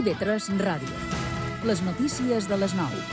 IB3 Ràdio. Les notícies de les 9.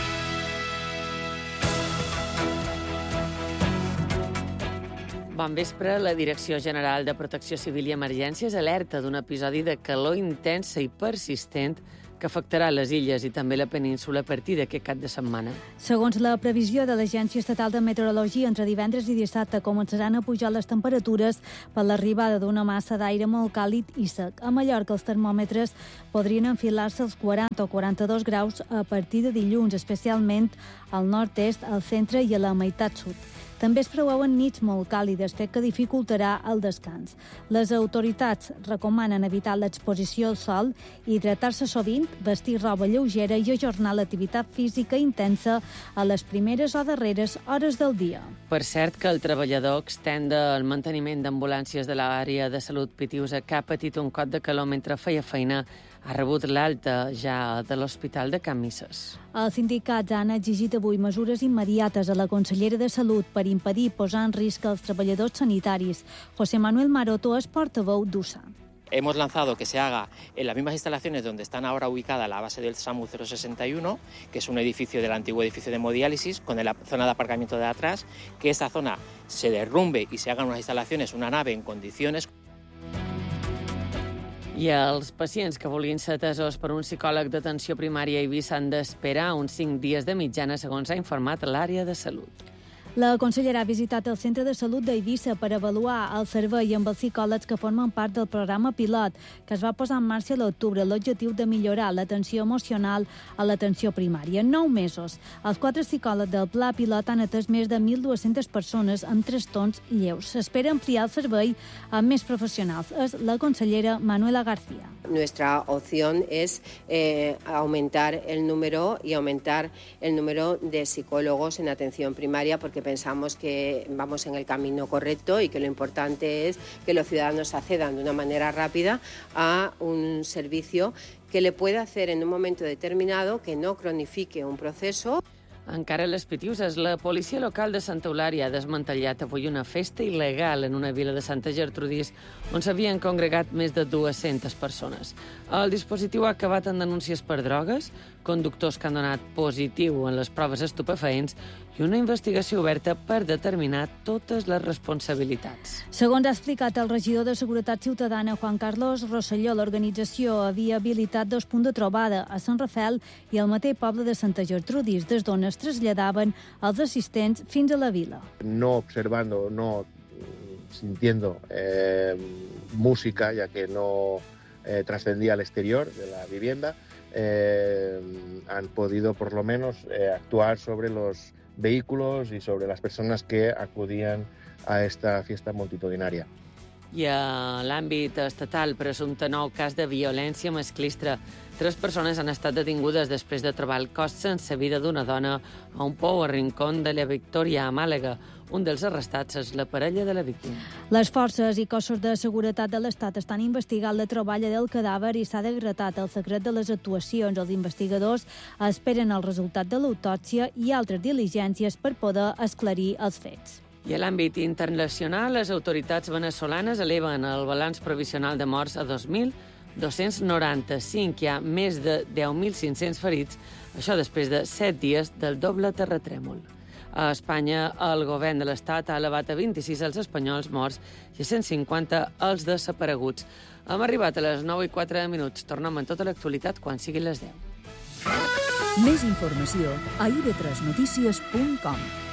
Bon vespre. La Direcció General de Protecció Civil i Emergències alerta d'un episodi de calor intensa i persistent que afectarà les illes i també la península a partir d'aquest cap de setmana. Segons la previsió de l'Agència Estatal de Meteorologia, entre divendres i dissabte començaran a pujar les temperatures per l'arribada d'una massa d'aire molt càlid i sec. A Mallorca els termòmetres podrien enfilar-se als 40 o 42 graus a partir de dilluns, especialment al nord-est, al centre i a la meitat sud. També es preveuen nits molt càlides, fet que dificultarà el descans. Les autoritats recomanen evitar l'exposició al sol, hidratar-se sovint, vestir roba lleugera i ajornar l'activitat física intensa a les primeres o darreres hores del dia. Per cert, que el treballador extén del manteniment d'ambulàncies de l'àrea de salut Pitiusa, que ha patit un cop de calor mentre feia feina, ha rebut l'alta ja de l'Hospital de Can Misses. Els sindicats han exigit avui mesures immediates a la consellera de Salut per impedir posar en risc els treballadors sanitaris. José Manuel Maroto es portaveu d'USA. Hemos lanzado que se haga en las mismas instalaciones donde están ahora ubicada la base del SAMU 061, que es un edificio del antiguo edificio de hemodiálisis, con la zona de aparcamiento de atrás, que esa zona se derrumbe y se hagan unas instalaciones, una nave en condiciones. I els pacients que vulguin ser atesos per un psicòleg d'atenció primària a Eivissa han d'esperar uns 5 dies de mitjana, segons ha informat l'àrea de salut. La consellera ha visitat el centre de salut d'Eivissa per avaluar el servei amb els psicòlegs que formen part del programa pilot, que es va posar en marxa a l'octubre, l'objectiu de millorar l'atenció emocional a l'atenció primària. En 9 mesos, els 4 psicòlegs del pla pilot han atès més de 1.200 persones amb trastorns lleus. S'espera ampliar el servei amb més professionals. És la consellera Manuela García. Nuestra opción es aumentar el número de psicólogos en atención primaria, porque pensamos que vamos en el camino correcto y que lo importante es que los ciudadanos accedan de una manera rápida a un servicio que le pueda hacer en un momento determinado, que no cronifique un proceso. Encara a les Pitiuses, la policia local de Santa Eulària ha desmantellat avui una festa il·legal en una vila de Santa Gertrudis on s'havien congregat més de 200 persones. El dispositiu ha acabat en denúncies per drogues, conductors que han donat positiu en les proves estupefaents i una investigació oberta per determinar totes les responsabilitats. Segons ha explicat el regidor de Seguretat Ciutadana, Juan Carlos Rosselló, l'organització havia habilitat 2 punts de trobada a Sant Rafel i al mateix poble de Santa Gertrudis, des d'on es traslladaven els assistents fins a la vila. No observando, no sintiendo música, ya que no trascendía al exterior de la vivienda, han podido por lo menos actuar sobre los vehículos y sobre las personas que acudían a esta fiesta multitudinaria. I a l'àmbit estatal, presumpte nou cas de violència masclista. 3 persones han estat detingudes després de trobar el cos sense vida d'una dona a un pou a Rincón de la Victòria, a Màlaga. Un dels arrestats és la parella de la víctima. Les forces i cossos de seguretat de l'Estat estan investigant la troballa del cadàver i s'ha decretat el secret de les actuacions. Els investigadors esperen el resultat de l'autòpsia i altres diligències per poder esclarir els fets. I a l'àmbit internacional, les autoritats venezolanes eleven el balanç provisional de morts a 2.295. Hi ha més de 10.500 ferits, això després de 7 dies del doble terratrèmol. A Espanya, el govern de l'Estat ha elevat a 26 els espanyols morts i a 150 els desapareguts. Hem arribat a les 9:04. Tornem amb tota l'actualitat quan siguin les 10. Més informació a ib3notícies.com.